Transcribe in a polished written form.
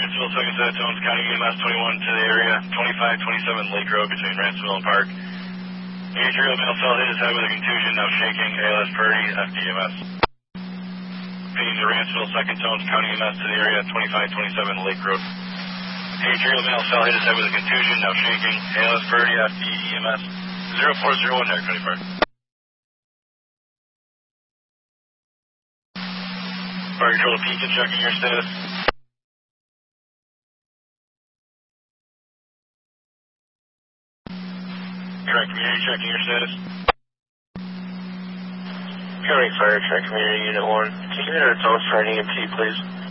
Ransomville, second set of tones, County EMS 21 to the area, 2527 Lake Road between Ransomville and Park. Atrial male cell hit his head with a contusion, now shaking, ALS Purdy, FDMS. Pinging to Ransomville, second tones, County EMS to the area, 2527 Lake Road. Atrial male cell hit his head with a contusion, now shaking, ALS Purdy, FDEMS, 0401 there, County Park. Park Control to Pekin, checking your status. Current community, checking your status. County Fire Truck Community Unit 1. Can you get our tones for an EMT, please?